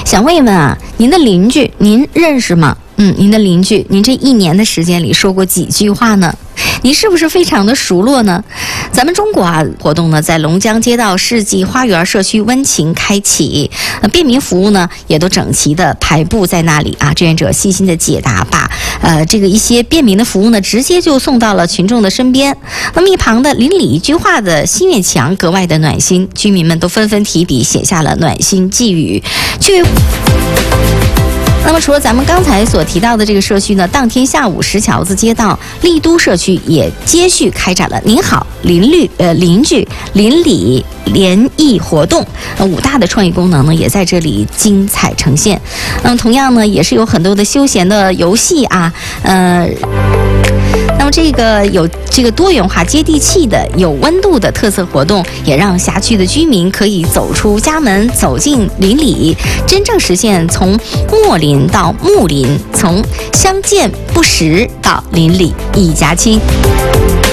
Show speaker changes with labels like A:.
A: 想问一问啊，您的邻居您认识吗？您的邻居，您这1年的时间里说过几句话呢？你是不是非常的熟络呢？咱们中国活动呢，在龙江街道世纪花园社区温情开启，便民服务呢也都整齐的排布在那里啊。志愿者细心的解答，把这个一些便民的服务呢，直接就送到了群众的身边。那么一旁的邻里一句话的心愿墙格外的暖心，居民们都纷纷提笔写下了暖心寄语。那么除了咱们刚才所提到的这个社区呢，当天下午石桥子街道丽都社区也接续开展了您好邻居邻里联谊活动，5大的创意功能呢也在这里精彩呈现。同样呢也是有很多的休闲的游戏啊，那么这个有这个多元化、接地气的、有温度的特色活动，也让辖区的居民可以走出家门，走进邻里，真正实现从陌邻到睦邻，从相见不识到邻里一家亲。